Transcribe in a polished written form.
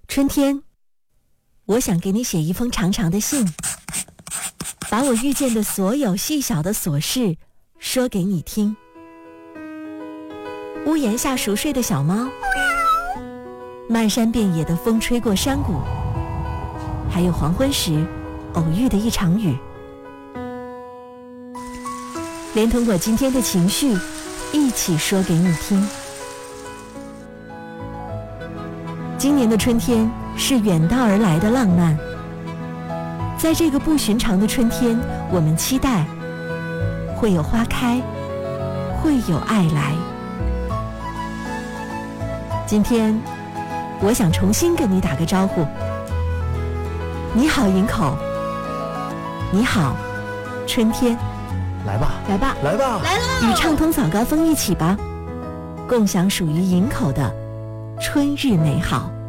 春天，我想给你写一封长长的信，把我遇见的所有细小的琐事说给你听。屋檐下熟睡的小猫，漫山遍野的风吹过山谷，还有黄昏时偶遇的一场雨，连同我今天的情绪一起说给你听。今年的春天是远道而来的浪漫，在这个不寻常的春天，我们期待会有花开，会有爱来。今天我想重新跟你打个招呼，你好营口，你好春天。 来吧来吧来吧， 来了！ 与畅通早高峰一起吧，共享属于营口的春日美好。